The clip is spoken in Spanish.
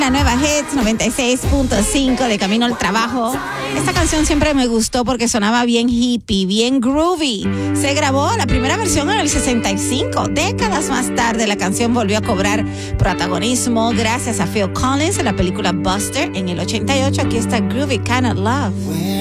La nueva Hits 96.5 de Camino al Trabajo. Esta canción siempre me gustó porque sonaba bien hippie, bien groovy. Se grabó la primera versión en el 65. Décadas más tarde, la canción volvió a cobrar protagonismo gracias a Phil Collins en la película Buster en el 88. Aquí está Groovy Kind of Love.